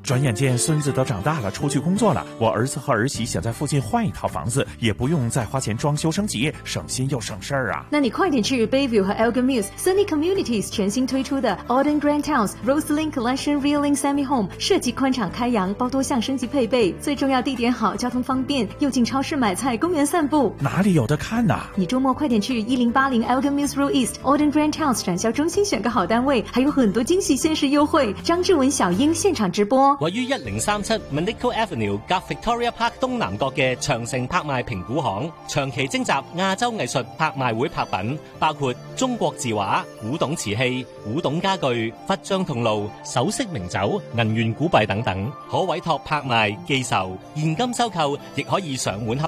转眼间孙子都长大了，出去工作了，我儿子和儿媳想在附近换一套房子，也不用再花钱装修升级，省心又省事啊。 那你快点去 Bayview 和 Elgin Mills Sunny Communities 全新推出的 Auden Grand Towns Rosslyn Collection Realing Semi Home， 设计宽敞开扬，包多项升级配备，最重要地点好，交通方便，又进超市买菜，公园散步。 哪里有得看啊？ 你周末快点去1080 Elgin Mills Road East Auden Grand Towns 展销中心选个好单位，还有很多惊喜限时優惠。張志文小英現場直播。 位於1037 Manico Avenue 夾 Victoria Park 東南角嘅長城拍賣評估行，長期徵集亞洲藝術拍賣會拍品，包括中國字畫、古董瓷器、古董家具、佛像銅爐、首飾名酒、銀元古幣等等，可委託拍賣、寄售、現金收購，亦可以上門合